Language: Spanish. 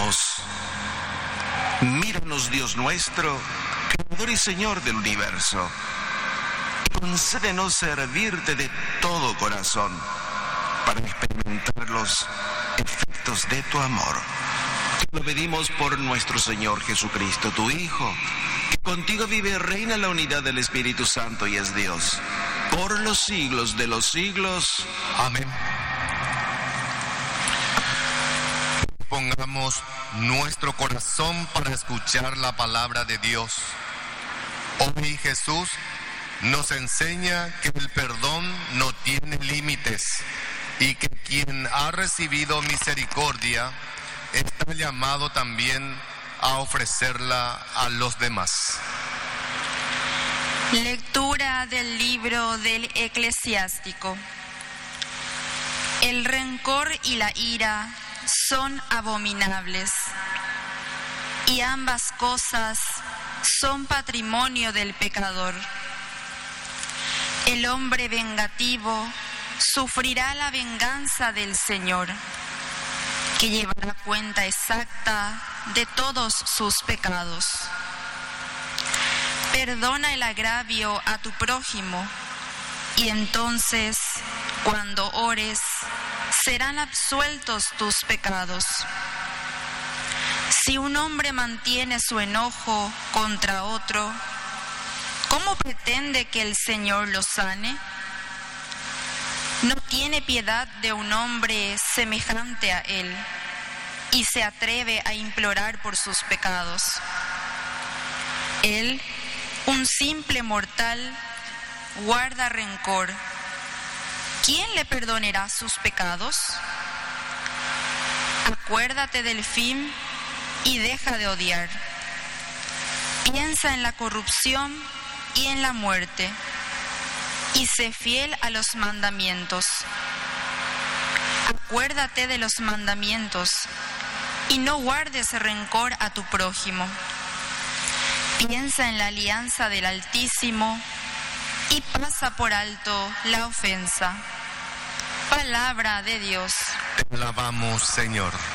oremos. Míranos, Dios nuestro, Creador y Señor del universo, y concédenos servirte de todo corazón para experimentar los efectos de tu amor. Te lo pedimos por nuestro Señor Jesucristo, tu Hijo, que contigo vive y reina en la unidad del Espíritu Santo y es Dios, por los siglos de los siglos. Amén. Pongamos nuestro corazón para escuchar la palabra de Dios. Hoy Jesús nos enseña que el perdón no tiene límites y que quien ha recibido misericordia está llamado también a ofrecerla a los demás. Lectura del libro del Eclesiástico. El rencor y la ira son abominables, y ambas cosas son patrimonio del pecador. El hombre vengativo sufrirá la venganza del Señor, que llevará cuenta exacta de todos sus pecados. Perdona el agravio a tu prójimo, y entonces, cuando ores, serán absueltos tus pecados. Si un hombre mantiene su enojo contra otro, ¿cómo pretende que el Señor lo sane? No tiene piedad de un hombre semejante a él y se atreve a implorar por sus pecados. Él, un simple mortal, guarda rencor. ¿Quién le perdonará sus pecados? Acuérdate del fin y deja de odiar. Piensa en la corrupción y en la muerte, y sé fiel a los mandamientos. Acuérdate de los mandamientos y no guardes rencor a tu prójimo. Piensa en la alianza del Altísimo y pasa por alto la ofensa. Palabra de Dios. Te alabamos, Señor.